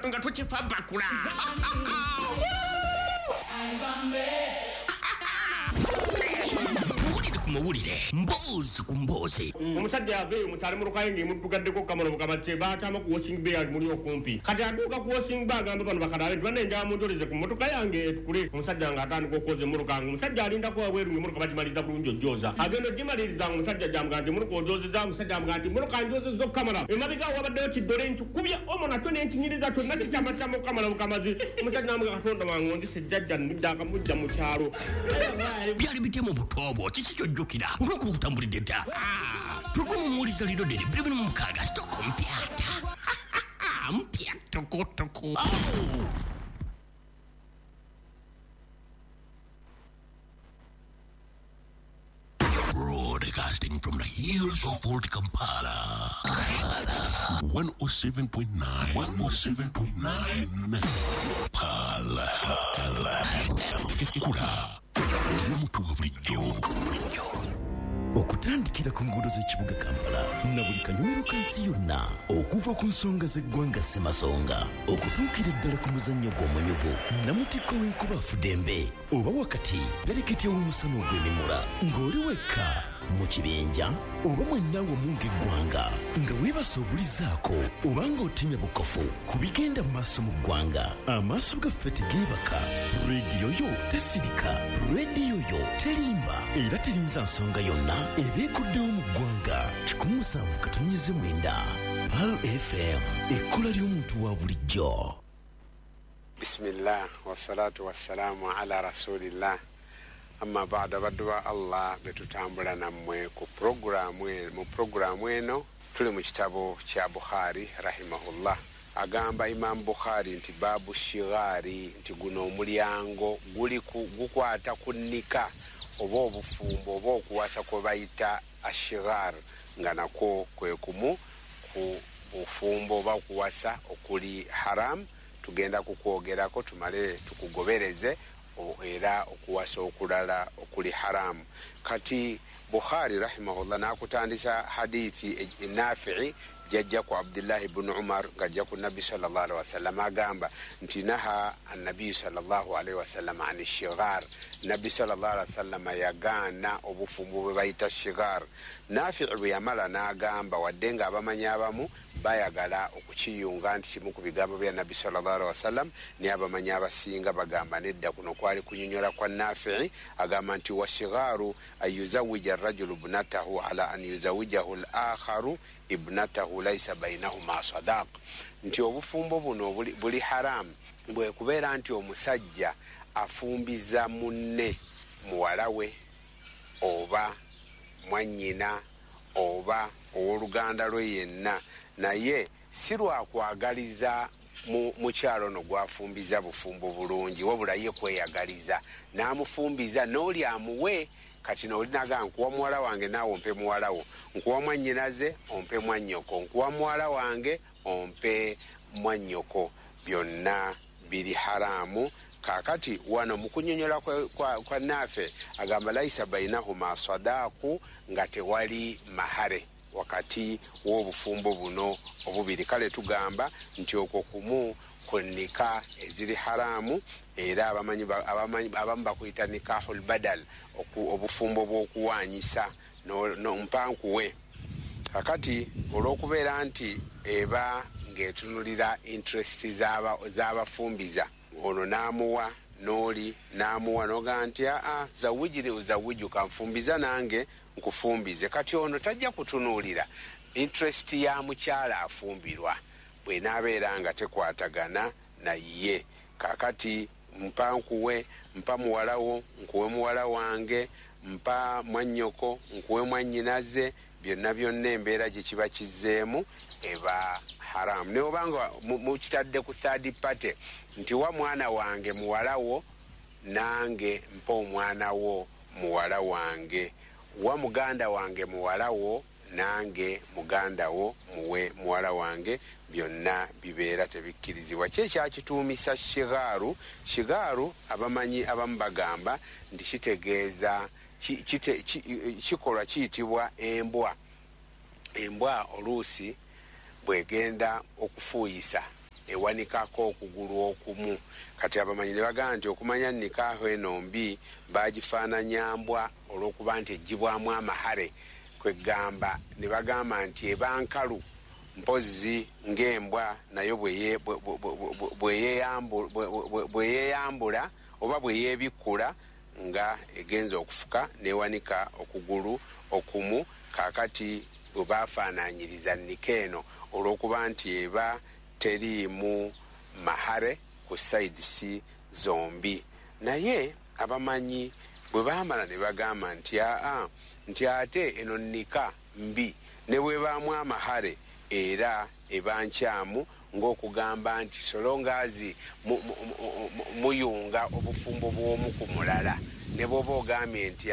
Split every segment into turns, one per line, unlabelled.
kusatu nga tukifa bakula. Mawulire mbozi ku mbozi
omusajja aveeyo mutali mu lukayenga emutugaddeko kamalo bukamatse baatama ku washing bay ali muli okumpi kati atuuka ku washing bay agamba bano bakalabe nti banenjala muntoleze ku mmotoka yange etukule omusajja ng'atandika okwoza emmotoka nga omusajja alindako wabweru ng'emmotoka bagimaliza bulungi ojjooza agenda ogimaliriza nga omusajja jamuga nti emmotoka ojoozeza omusajja amuga nti emmotoka njoozezza okukamala emabega wabaddeyo kiddole nkikubya omwo nakyo nenkinyiriza kyonna kikyamakyama okukamala bukamazi omusajja amuga katonda wange onzise jjajja nniddaaka mujja mu kyalo
byali bitemu butobo kiki kyojjukira olwokuba okutambulidde dda tugumuumuuliza liro ddene 2006 stoko mpyata mpya tokotoko broadcasting from the hills of Fort Kampala 107.9 Pala Kula Mutuwa bulijjo okutandikira ku nguudo z'ekibuga Kampala na buli kanyumiro kansi yonna okuva ku nsonga z'eggwanga Ssemasonga okutuukira ddala ku muzannyo gw'omunyuvu namutikko w'enkuba Fudembe oba wakati pereketya w'omusana ogw'emimula ng'oli wekka mu kibinja oba mwennawo munga eggwanga nga weebasa obulizaako oba ng'otemya bukofu ku bigenda mu maaso mu ggwanga amaaso gaffe tegeebaka rediyo yo tesirika rediyo yo terimba era terinza nsonga yonna ebeekuddewo mu ggwanga 107.9 Pal FM ekkola ly'omuntu wa bulijjo.
Bismillah wassalatu wassalamu ala rasulillah amma baada badwa Allah betutambula nammwe ku programu eno tuli mu kitabo kya Bukhari rahimahullah agamba Imam Bukhari nti babu shigari nti guno omulyango gukwata kunnika oba obufumbo oba okuwasa kwe bayita ashigar nga nakwo kwe kumu ku bufumbo oba okuwasa okuli haram tugenda kukwogerako tumale tukugobereze era okuwasa okulala okuli haramu kati Bukhari rahimahullah nakutandisa hadithi Nafi'i jajja ku Abdullah ibn Umar gajja ku Nabi sallallahu alaihi wasallam agamba nti naha an-nabi sallallahu alaihi wasallam ani shigar Nabi sallallahu alaihi wasallam yagana obufumbo bwe bayita shigar Nafi'i bwe yamala n'agamba waddenga abamanya abamu bayagala okukiyunga nti kimu ku bigambo bya Nabi sallallahu alaihi wasallam ni abamanya abasinga bagamba nedda kuno kwali kunyonyola kwa Nafi'i agamba nti washigaru ayuzawija ar-rajulu ibnatahu ala an yuzawijahu al-akharu ibnatahu laysa bainahuma sadaq nti obufumbo buno buli haram bwe kubeera nti omusajja afumbiza munne muwala we oba mwannyina oba ow'oluganda lwe yenna naye si lwakwagaliza mu kyalo no gwafumbiza bufumbo bulungi wabula ye kweyagaliza n'amufumbiza n'oli amuwe kati n'olinaga nkuwa muwala wange naawe ompe muwala wo nkuwa mwannyinaze ompe mwannyoko nkuwa muwala wange ompe mwannyoko byonna biri haramu kakati wano mukunyonyola kwa Nafe agamba laisa bainahuma sadaku nga tewali mahare wakati w'obufumbo buno obubiri kale tugamba nti okwo kumu kunnika eziri haramu era abamu bakuyita nikahul badal obufumbo bw'okuwanyisa mpankuwe kakati olw'okubeera nti eba ng'etunulira interest z'abafumbiza ono n'amuwa n'oli n'amuwa n'ogaa nti zawijire uzawiju kanfumbiza nange nkufumbize kati ono tajja kutunuulira interest ya mukyala afumbirwa bwe naabeera nga tekwatagana naye kakati mpankuwe mpa muwalawo nkuwe muwala wange mpa mwannyoko nkuwe mwannyinaze byonna embeera gye kiba kizzeemu eba haramu naye obanga mukitadde ku third party nti wa mwana wange muwalawo nange mpa omwana wo muwala wange wa muganda wange muwalawo nange muganda wo muwe muwala wange byonna bibeera tebikkirizibwa kyekyakituumisa shigaru abamanyi abamu bagamba nti kitegeeza kikolwa kiyitibwa embwa oluusi bwegenda okufuuyisa ewanikako okugulu okumu. Kati abamanyi ne bagamba nti okumanya nikaaho eno mbi bagifaananya mbwa olw'okuba nti egibwamu amahare, kwegamba ne bagamba nti eba nkalu mpozi ng'embwa nayo bwe yeeyambula oba bwe yeebikkula nga egenza okufuka newanika okugulu okumu. Kaakati bwe baafaananyiriza nika eno olw'okuba nti eba teriimu mahare ku sayidisi zombi. Naye abamanyi bwe baamala ne bagamba nti ate eno nika mbi ne bwebaamu amahare era eba nkyamu, ng'okugamba nti solongazi muyunga obufumbo bw'omu ku mulala, ne bw'oba ogambye nti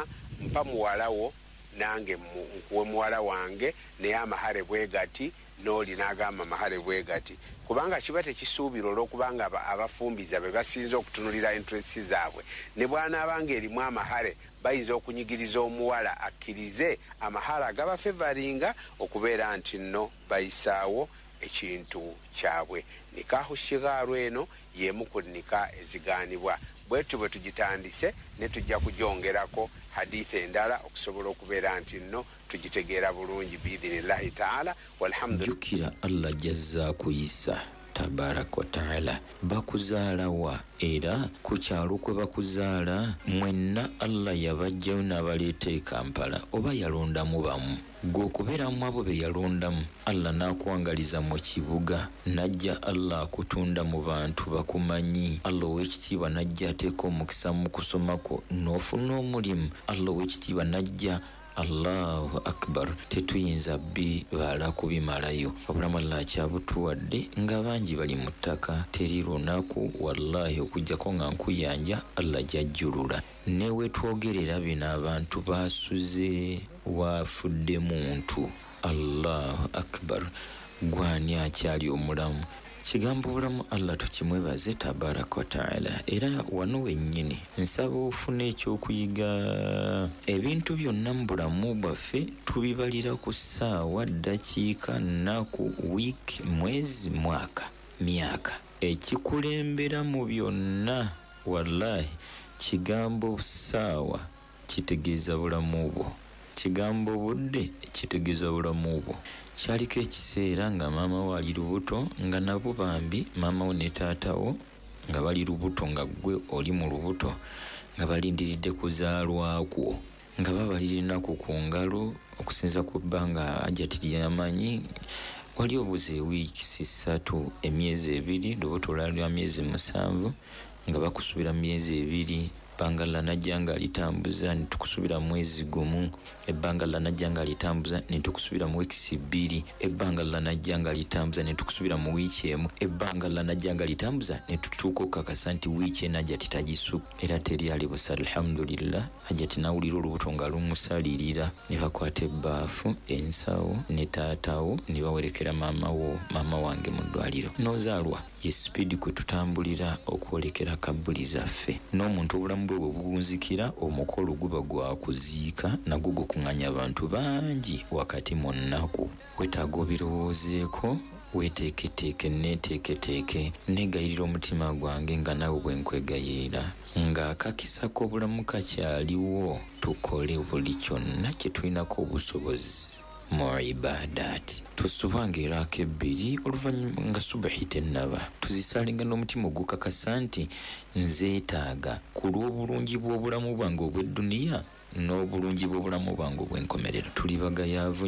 mpa muwalawo nange nkuwe muwala wange naye amahare bwe gati, n'oli n'agamba amahare bwe gati, kubanga kiba tekisuubira olw'okubanga abafumbiza be basinza okutunulira interesi zaabwe. Ne bw'anaabanga erimu amahare bayinza okunyigiriza omuwala akkirize amahare agaba favaringa okubeera nti nno bayisaawo ekintu kyabwe. Nikaahu shigaaru eno y'emu ku nika ezigaanibwa. Bwetu bwe tugitandise ne tujja kugyongerako hadithi endala okusobola okubeera nti nno tugitegeera bulungi biidhinillahi taala.
Jukira Allah jazza kuyisa tabaraka wa taala bakuzaalawa era ku kyalo kwe bakuzaala mwenna Allah yabajjayo n'abaleeta e Kampala oba yalondamu bamu gw'okubeeramu abo be yalondamu. Allah n'akuwangaliza mu kibuga, najja Allah akutunda mu bantu bakumanyi. Allah ow'ekitiibwa najja ateeka omukisa mu kusoma kwo n'ofuna omulimu. Allah ow'ekitiibwa najja Allahu akbar, tetuyinza bibaala kubimalayo. Obulamu Allah akyabutuwadde nga bangi bali mu ttaka, teri lunaku wallahi okujjako nga nkuyanja Allah jajjulula. Ne wetwogerera bino abantu basuze wafudde muntu. Allahu akbar, gwani akyali omulamu. Kigambo bulamu Allah tukimwebaze tabaraka wa taala. Era wano wennyini nsaba ofuna ekyokuyiga. Ebintu byonna mu bulamu bwaffe tubibalira ku ssaawa, ddakiika, nnaku, wiiki, mwezi, mwaka, myaka. Ekikulembera mu byonna wallahi kigambo ssaawa kitegeeza bulamu bwo, kigambo budde kitegeeza bulamu bwo. Kyaliko ekiseera nga maama wo ali lubuto nga nabo bambi maama wo ne taata wo nga bali lubuto nga ggwe oli mu lubuto nga balindiridde kuzaalwakwo nga babalira ennaku ku ngalo okusinza ku bbanga Hajjati lyamanyi. Wali obuze wiiki 3, emyezi 2, lubuto lwa myezi 7 nga bakusubira myezi 2. Ebbanga lyanajja nga litambuza ne tukusubira mwezi gumu. Ebbanga lyanajja nga litambuza ne tukusubira mu wiiki 2. Ebbanga lyanajja nga litambuza ne tukusubira mu wiiki emu. Ebbanga lyanajja nga litambuza ne tutuuka okukakasa nti wiiki eno Hajjati tagisu era teri ali busa. Alhamdulillah, Hajjati n'awulira olubuto nga lumusalirira ne bakwata ebbaafu, ensawo ne taatawo ne bawerekera maama wange mu ddwaliro. N'ozaalwa ye sipiidi kwe tutambulira okwolekera kabbuli zaffe. N'omuntu obulamu bwe bugunzikira omukolo guba gwa kuziika nagwo gukuŋŋanya abantu bangi wakati mu nnaku. Wetaaga obirowoozeeko, weeteeketeeke neeteeketeeke, negayirira omutima gwange nga nawe bwe nkwegayirira ng'akakisako obulamu kakyaliwo. Tukole buli kyonna kye tulinako obusobozi mu ibadaati. Tusubanga eraaka 2 oluvannyuma nga subahi tennaba, tuzisalenga n'omutima ogukakasa nti nzeetaaga ku lw'obulungi bw'obulamu bwange obw'edduniya n'obulungi bw'obulamu bwange obw'enkomerero. Tuli bagayaavu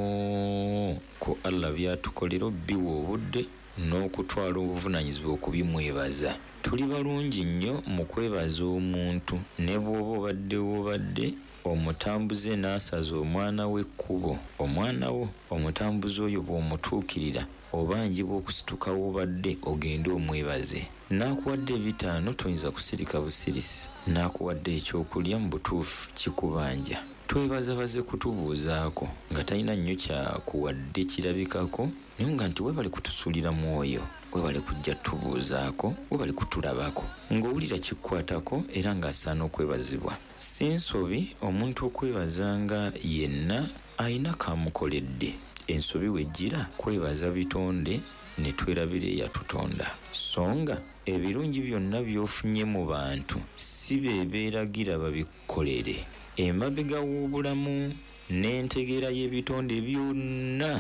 nnyo ku Allah byatukolera biwa obudde n'okutwala obuvunaanyizibwa okubimwebaza. Tuli balungi nnyo mu kwebaza omuntu ne bw'oba obadde omutambuze n'asaza omwana we ekkubo. Omwana wo omutambuze oyo bw'omutuukirira obangi bw'okusituka wobadde ogende omwebaze. N'akuwadde 5 toyinza kusirika busirisi, n'akuwadde ekyokulya mu butuufu kikubanja. Twebazabaze kutubuuzaako nga talina nnyo kyakuwadde kirabikako, naye nga nti webale kutusuulira mwoyo, webale kujja tubuuzaako, webale kutulabako ng'owulira kikukwatako era ng'asaana okwebazibwa. Si nsobi omuntu okwebazanga yenna ayina kamukoledde. Ensobi wejjira kwebaza bitonde ne twerabira eyatutonda. Songa ebirungi byonna by'ofunye mu bantu si beeragira babikolere. Emabega w'obulamu n'entegeera y'ebitonde byonna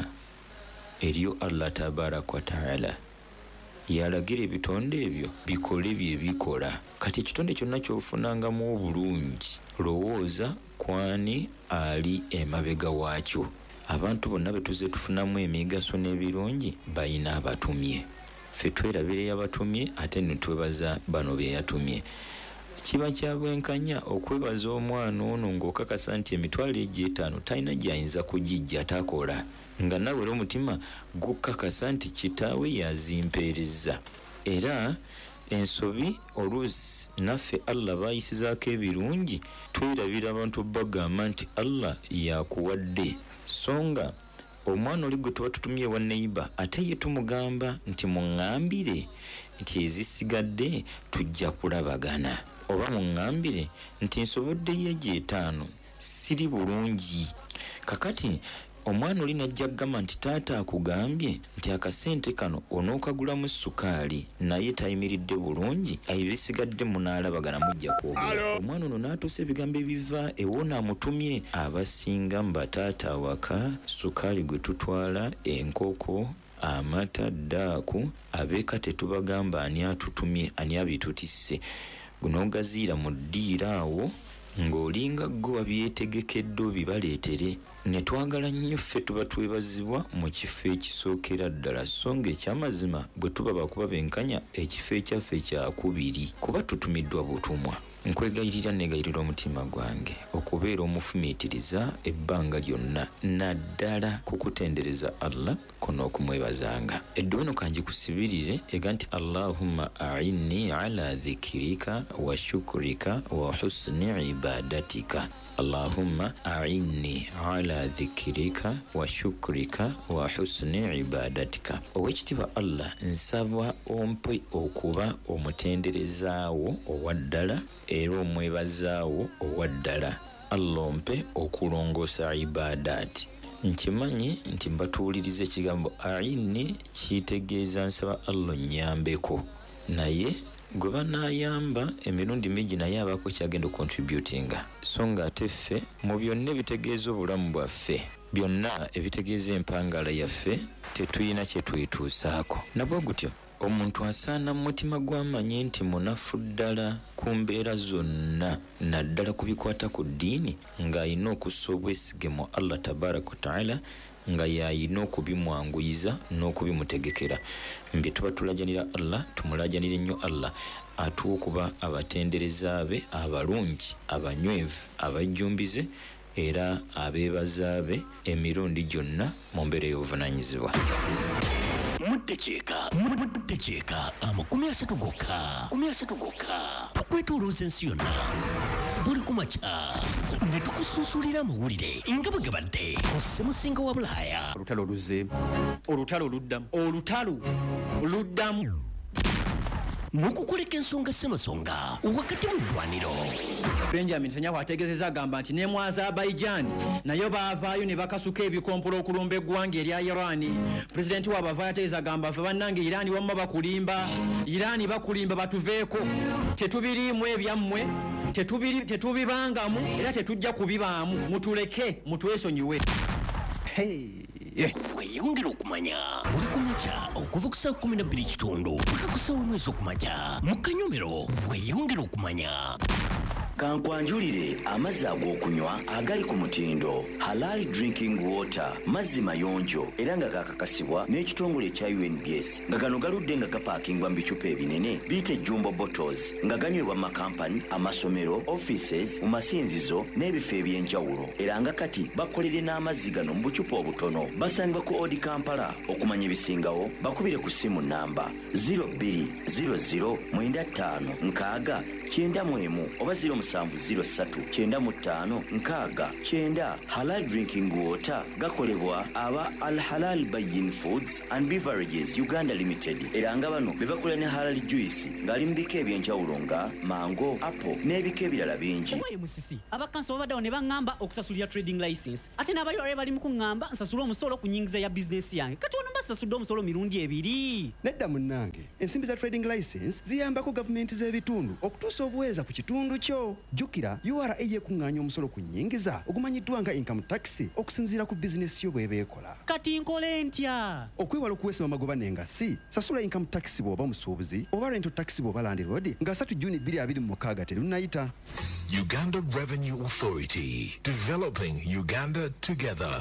eriyo Allah tabaraka wa taala. Yalagira ebitonde ebyo bikole bye bikola. Kati ekitonde kyonna ky'ofunangamu obulungi, lowooza kwani ali emabega waakyo. Abantu bonna be tuzze tufunamu emigaso n'ebirungi bayina abatumye. Ffe twerabira eyabatumye ate ne twebaza bano be yatumye. Kiba kya bwenkanya okwebaza omwana ono ng'okakasa nti emitwalo egyo 5 talina gy'ayinza kugijja takola, nga nawe era omutima gukakasa nti kitaawe yazimpeereza. Era ensobi oluusi naffe Allah baayisizaako ebirungi, twerabira abantu bagamba nti Allah yakuwadde. Songa omwana oli gwe tuba tutumye ewa neiba ate ye tumugamba nti muŋŋambire nti ezisigadde tujja kulabagana, oba muŋŋambire nti nsoboddeyo egyo 5 siri bulungi. Kakati omwana oli najja kugamba nti taata akugambye nti akasente kano onookagulamu sukaali, naye tayimiridde bulungi, ebisigadde munaalabagana mujja kwogera. Omwana ono n'atuusa ebigambo ebiva ewona amutumye. Abasinga mbataata awaka, sukaali gwe tutwala, enkoko, amata, ddaaku, abeeka tetubagamba ani atutumye, ani abitutisse. Gunogaziira mu ddiira awo ng'olinga gwe wabyetegekedde obibaleetere. Ne twagala nnyo ffe tuba twebazibwa mu kifo ekisookera ddala. Songa ekyamazima bwe tuba bakuba benkanya ekifo ekyaffe kyakubiri kuba tutumiddwa butumwa. Nkwegayirira negayirira omutima gwange okubeera omufumiitiriza ebbanga lyonna, naddala kukutendereza Allah kono okumwebazanga. Eddono kanji kusibirire ega nti Allahumma a'inni ala dhikirika wa shukrika wa husni ibadatika. Allahumma a'inni ala dhikirika wa shukrika wa husni ibadatika. Owekitiibwa Allah, nsaba ompe okuba omutenderezaawo owaddala era omwebazaawo owaddala. Allah ompe okulongoosa ibadaati. Nkimanyi nti mbatuuliriza ekigambo a'inni kitegeeza nsaba Allah nnyambeko, naye gwe banaayamba emirundi mingi naye abaako kyagenda contributinga. So nga ate ffe mu byonna ebitegeeza obulamu bwaffe, byonna ebitegeeza empangala yaffe, tetulina kye twetuusaako. Nabwe gutyo omuntu asaana mu mutima gw'amanye nti munafu ddala ku mbeera zonna, naddala ku bikwata ku ddiini, ng'alina okussa obwesige mu Allah tabaraka wa taala, nga yayina okubimwanguyiza n'okubimutegekera. Mbye tuba tulajanira Allah, tumulajanire nnyo Allah atuwa okuba abatendereza be abalungi, abanywevu, abajjumbize era abeebaza be emirundi gyonna mu mbeera y'obuvunaanyizibwa.
Muddekyeka 30 gokka tukwetolooza ensi yonna buli kumakya ne tukusuusulira amawulire nga bwe gabadde ku ssemusinga wa Bulaaya.
Olutalo luzze, olutalo luddamu
n'okukoleka ensonga ssemasonga wakati mu ddwaniro.
Benjamin Netanyahu ategeezezza agamba nti ne mu Azerbaijan nayo baavaayo ne bakasuka ebikompolo okulumba eggwanga erya Irani. Pulezidenti waabwe avaayo ategeeza agamba ffe bannange Irani wamma bakulimba batuveeko, tetubiriimu ebyammwe, tetubibangamu era tetujja kubibaamu, mutuleke mutwesonyiwe.
Weeyongera okumanya buli kumakya okuva ku saa 12:00 paka ku saa 1 okumakya mu Kanyomero. Weeyongera okumanya.
Kankwanjulire amazzi ag'okunywa agali ku mutindo Halal Drinking Water, mazzi mayonjo era nga gakakasibwa n'ekitongole ekya UNBS, nga gano galudde nga gapaakingwa mu bicupa ebinene biyite jumbo bottles, nga ganywebwa mu makampani, amasomero, offices, mu masinzizo n'ebifo eby'enjawulo, era nga kati bakolere n'amazzi gano mu bucupa obutono. Basangibwa ku Odi Kampala. Okumanya ebisingawo bakubire ku ssimu namba 0200 95 691 oba 0 070795 Halal Drinking Water gakolebwa aba Al Halal Bayin Foods and Beverages Uganda Limited. Era nga bano bebakola ne halal juice ngali mbike ebyenjawulo nga mango, apple n'ebika ebirala bingi.
Owaye musisi abakansi babaddewo ne baŋŋamba okusasulira trading license ate n'abayolale bali mu kuŋŋamba nsasula omusolo ku nnyingiza ya bizinesi yange kati ono mbasasudde omusolo mirundi ebiri.
Nedda munnange ensimbi za trading license ziyambako gavumenti z'ebitundu okutuusa obuweereza ku kitundu kyo. Jjukira URA yekuŋŋaanya omusolo ku nnyingiza ogumanyiddwa nga income tax okusinziira ku bizinesi yo bw'eba ekola.
Kati nkole ntya?
Okwewala okuweesa amagoba n'engassi sasula income tax bw'oba musuubuzi oba rental tax bw'oba landlord nga 3 Juni 2026 terunnayita.
Uganda Revenue Authority, developing Uganda together.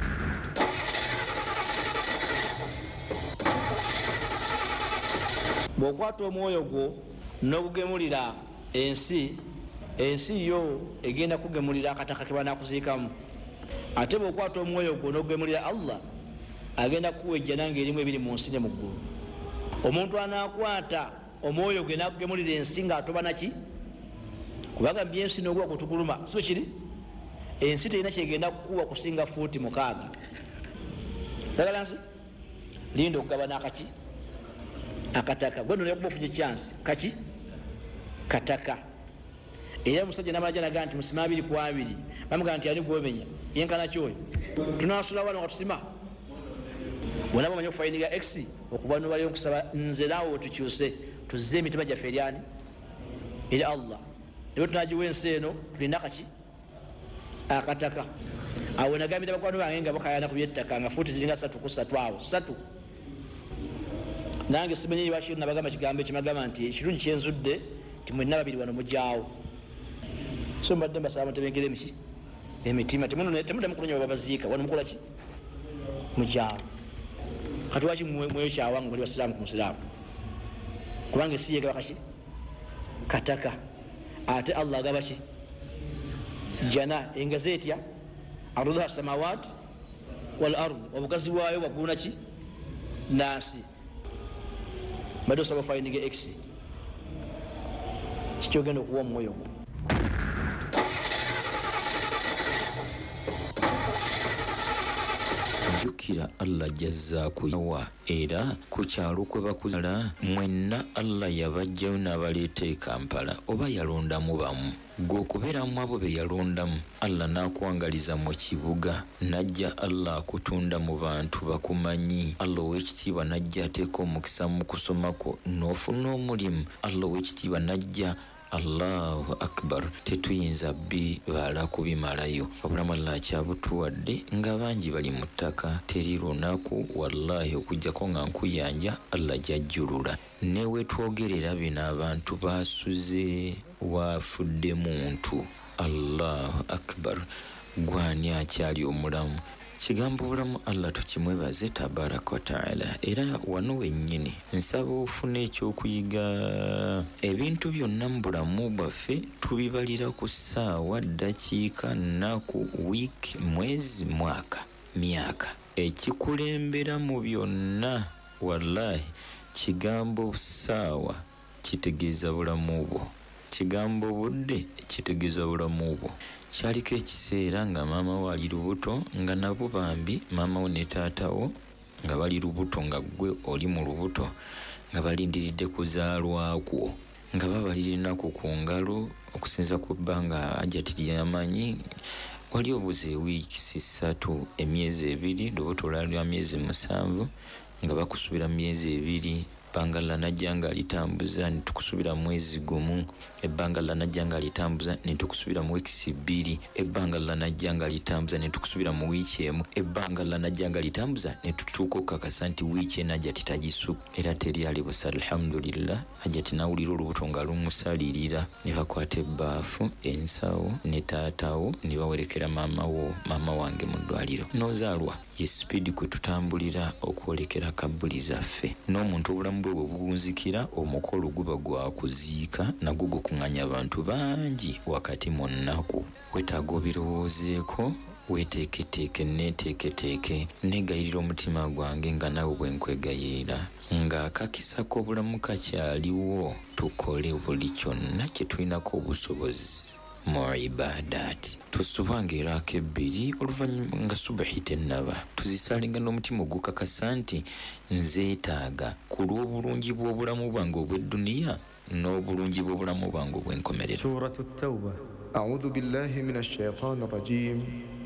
Bw'okwata omwoyo gwo n'ogugemulira ensi yo egenda kugemulira akataka ke banaakuziikamu. Ate bw'okwata omwoyo gwo n'ogugemulira Allah agenda kuwejja nange erimu ebiri mu nsi ne mu ggulu. Omuntu anaakwata omwoyo gwe n'akugemulira ensi ng'atoba naki kubagambye ensi n'ogwa kutuguluma si bwe kiri. Ensi terina kyegenda kukuwa kusinga fuuti 6. Lagala nsi linda okugabana akaki akataka gwe nolya kuba ofuje chance kaki kataka. Era musajja n'amalaja naga nti musima 2-2 bamugamba nti ani gwomenya yenkana kyoyo tunasula wano nga tusima bonna bamanyi okufayininga x okuva nobali okusaba nze naawe tukyuse tuzze emitima gyaffe eryani eri Allah ne bwe tunagiwa ensi eno tulinda kaki akataka. Awo nagambira bakwano bange nga bakayana ku byettaka nga fuuti ziringa 3 awo 3 nange simenye bashiru nabagamba kigambo ekimagamba nti ekirungi kyenzudde ti mwenna babiri wano mujaawo. So mbadde mbasaba mutebenkere emiki emitima temudde mukulonya babaziika wano mukola ki mujaawo. Kati waki mweyo kyawange muli basiraamu ku musiraamu kubanga ensi yegaba kaki kataka ate Allah agaba ki jana engazi etya arudha samawati wal ardh obugazi bwayo bwaguna ki nasi bado saba fayininga x kikyogenda okuwa omwoyo gwo.
Jjukira Allah jazzaakuwa era ku kyalo kwe bakuzala mwenna Allah yabajjayo n'abaleeta e Kampala oba yalondamu bamu gw'okubeeramu abo be yalondamu. Allah n'akuwangaliza mu kibuga najja Allah akutunda mu bantu bakumanyi. Allah ow'ekitiibwa najja ateeka omukisa mu kusoma kwo n'ofuna omulimu. Allah ow'ekitiibwa najja Allahu akbar tetuyinza bibaala kubimalayo. Obulamu Allah akyabutuwadde nga bangi bali mu ttaka teri lunaku wallahi okujjako nga nkuyanja Allah jajjulula. Ne wetwogerera bino abantu basuze wafudde muntu. Allahu akbar gwani akyali omulamu. Kigambo bulamu Allah tukimwebaze tabaraka wa taala. Era wano wennyini nsaba ofuna ekyokuyiga. Ebintu byonna mu bulamu bwaffe tubibalira ku ssaawa, ddakiika, nnaku, wiiki, mwezi, mwaka, myaka. Ekikulembera mu byonna wallahi kigambo ssaawa kitegeeza bulamu bwo. Kigambo budde kitegeeza bulamu bwo. Kyaliko ekiseera nga maama wo ali lubuto nga nabo bambi maama wo ne taata wo nga bali lubuto nga gwe oli mu lubuto nga balindiridde kuzaalwakwo nga babalira ennaku ku ngalo okusinza ku bbanga Hajjati lyamanyi. Wali obuze wiiki 3 emyezi 2 lubuto lwa myezi 7 nga bakusubira myezi 2. Ebbanga najja nga litambuza nitukusubira mwezi gumu. Ebbanga najja nga litambuza nitukusubira mu wiiki 2. Ebbanga najja nga litambuza nitukusubira mu wiiki emu. Ebbanga najja nga litambuza nitutuuka okukakasa nti wiiki eno Hajjati tagisu era teri ali busa. Alhamdulillah Hajjati nawulira olubuto nga lumusalirira ne bakwata ebbaafu ensawo ne taatawo ne bawerekera maama wange mu ddwaliro. Nozaalwa ye speedi kwe tutambulira okwolekera kabbuli zaffe. N'omuntu obulamu bwe bugunzikira omukolo guba gwa kuziika nagwo gukuŋŋanya abantu bangi wakati mu nnaku. Wetaaga obirowoozeeko weeteeketeeke neeteeketeeke negayirira omutima gwange nga nawe bwe nkwegayirira ng'akakisako obulamu kakyaliwo tukole buli kyonna kye tulinako obusobozi mu ibaadaati tusubanga eraako ebbiri oluvannyuma nga subahi tennaba tuzisalenga n'omutima ogukakasa nti nzeetaaga ku lw'obulungi bw'obulamu bwange obw'edduniya n'obulungi bw'obulamu bwange obw'enkomerero.
Suratu Tawba. A'udhu billahi minash shaitani rajim.